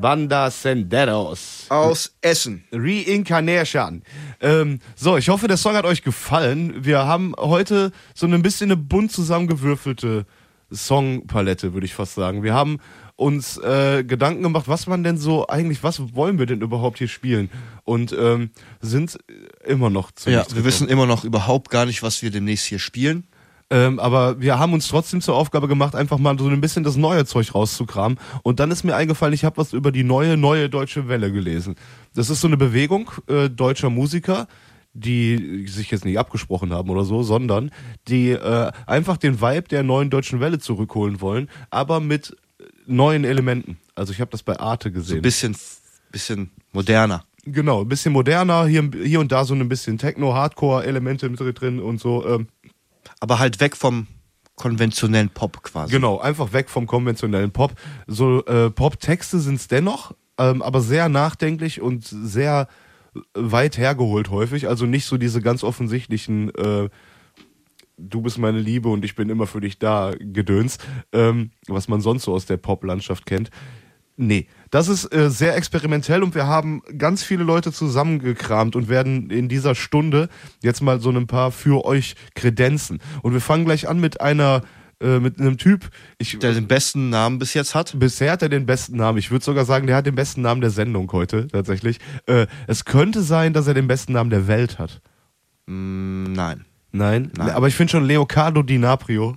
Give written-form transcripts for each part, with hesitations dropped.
Banda Senderos. Aus Essen. Reincarnation. So, ich hoffe, der Song hat euch gefallen. Wir haben heute so ein bisschen eine bunt zusammengewürfelte Songpalette, würde ich fast sagen. Wir haben uns Gedanken gemacht, was wollen wir denn überhaupt hier spielen? Und sind immer noch zu Ja, nichts wir wissen immer noch überhaupt gar nicht, was wir demnächst hier spielen. Aber wir haben uns trotzdem zur Aufgabe gemacht, einfach mal so ein bisschen das neue Zeug rauszukramen. Und dann ist mir eingefallen, ich habe was über die neue Deutsche Welle gelesen. Das ist so eine Bewegung deutscher Musiker, die sich jetzt nicht abgesprochen haben oder so, sondern die einfach den Vibe der neuen Deutschen Welle zurückholen wollen, aber mit neuen Elementen. Also ich habe das bei Arte gesehen. So ein bisschen moderner. Genau, ein bisschen moderner, hier und da so ein bisschen Techno-Hardcore-Elemente mit drin und so. Aber halt weg vom konventionellen Pop quasi. Genau, einfach weg vom konventionellen Pop. So Pop-Texte sind es dennoch, aber sehr nachdenklich und sehr weit hergeholt häufig. Also nicht so diese ganz offensichtlichen Du bist meine Liebe und ich bin immer für dich da Gedöns, was man sonst so aus der Pop-Landschaft kennt. Nee, das ist sehr experimentell und wir haben ganz viele Leute zusammengekramt und werden in dieser Stunde jetzt mal so ein paar für euch kredenzen. Und wir fangen gleich an mit mit einem Typ, der den besten Namen bis jetzt hat. Bisher hat er den besten Namen. Ich würde sogar sagen, der hat den besten Namen der Sendung heute, tatsächlich. Es könnte sein, dass er den besten Namen der Welt hat. Nein. Nein, aber ich finde schon Leonardo DiCaprio.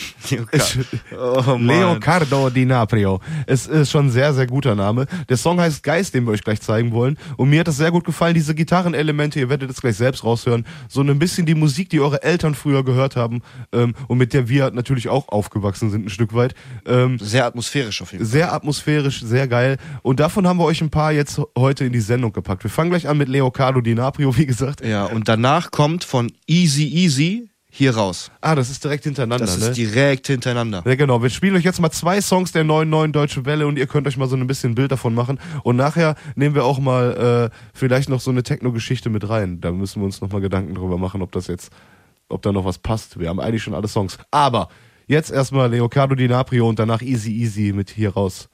Leonardo DiCaprio. Es ist schon ein sehr, sehr guter Name. Der Song heißt Geist, den wir euch gleich zeigen wollen. Und mir hat das sehr gut gefallen, diese Gitarrenelemente, ihr werdet es gleich selbst raushören. So ein bisschen die Musik, die eure Eltern früher gehört haben und mit der wir natürlich auch aufgewachsen sind ein Stück weit. Sehr atmosphärisch auf jeden Fall. Sehr atmosphärisch, sehr geil. Und davon haben wir euch ein paar jetzt heute in die Sendung gepackt. Wir fangen gleich an mit Leonardo DiCaprio, wie gesagt. Ja, und danach kommt von Easy hier raus. Ah, das ist direkt hintereinander, Das ist direkt hintereinander. Ja, genau. Wir spielen euch jetzt mal 2 Songs der neuen Deutsche Welle und ihr könnt euch mal so ein bisschen ein Bild davon machen. Und nachher nehmen wir auch mal vielleicht noch so eine Techno-Geschichte mit rein. Da müssen wir uns noch mal Gedanken drüber machen, ob da noch was passt. Wir haben eigentlich schon alle Songs. Aber jetzt erstmal Leonardo DiCaprio und danach Easy mit hier raus.